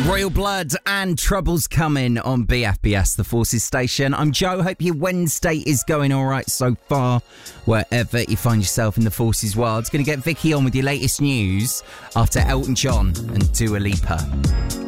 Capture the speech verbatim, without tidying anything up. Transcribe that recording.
Royal Blood and Trouble's coming on B F B S, the Forces station. I'm Joe. Hope your Wednesday is going all right so far, wherever you find yourself in the Forces world. Going to get Vicky on with your latest news after Elton John and Dua Lipa.